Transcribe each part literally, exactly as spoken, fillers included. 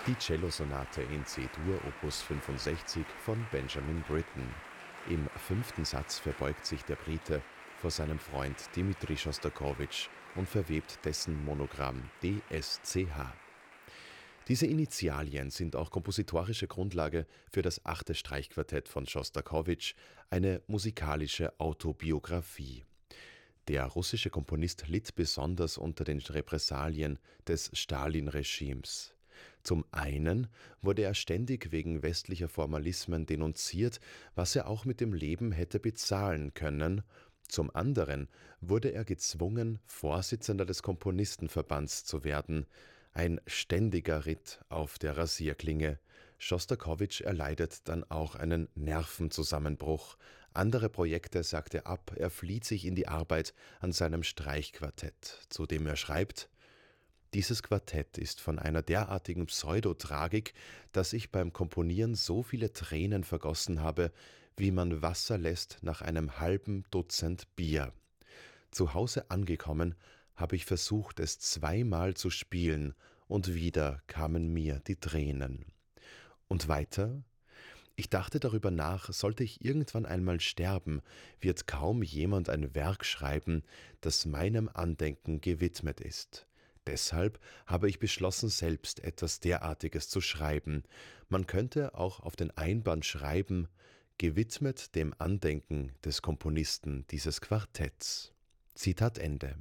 Die Cellosonate in C-Dur Opus fünfundsechzig von Benjamin Britten. Im fünften Satz verbeugt sich der Brite vor seinem Freund Dmitri Schostakowitsch und verwebt dessen Monogramm D S C H. Diese Initialien sind auch kompositorische Grundlage für das achte Streichquartett von Schostakowitsch, eine musikalische Autobiographie. Der russische Komponist litt besonders unter den Repressalien des Stalin-Regimes. Zum einen wurde er ständig wegen westlicher Formalismen denunziert, was er auch mit dem Leben hätte bezahlen können. Zum anderen wurde er gezwungen, Vorsitzender des Komponistenverbands zu werden. Ein ständiger Ritt auf der Rasierklinge. Schostakowitsch erleidet dann auch einen Nervenzusammenbruch. Andere Projekte sagt er ab, er flieht sich in die Arbeit an seinem Streichquartett, zu dem er schreibt: Dieses Quartett ist von einer derartigen Pseudotragik, dass ich beim Komponieren so viele Tränen vergossen habe, wie man Wasser lässt nach einem halben Dutzend Bier. Zu Hause angekommen, habe ich versucht, es zweimal zu spielen, und wieder kamen mir die Tränen. Und weiter: Ich dachte darüber nach, sollte ich irgendwann einmal sterben, wird kaum jemand ein Werk schreiben, das meinem Andenken gewidmet ist. Deshalb habe ich beschlossen, selbst etwas derartiges zu schreiben. Man könnte auch auf den Einband schreiben: gewidmet dem Andenken des Komponisten dieses Quartetts. Zitat Ende.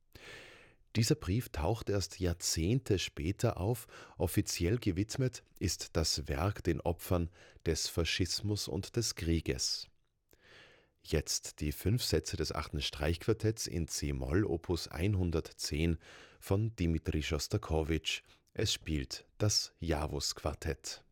Dieser Brief taucht erst Jahrzehnte später auf. Offiziell gewidmet ist das Werk den Opfern des Faschismus und des Krieges. Jetzt die fünf Sätze des achten Streichquartetts in c-Moll Opus hundertzehn von Dmitri Schostakowitsch. Es spielt das Javus-Quartett.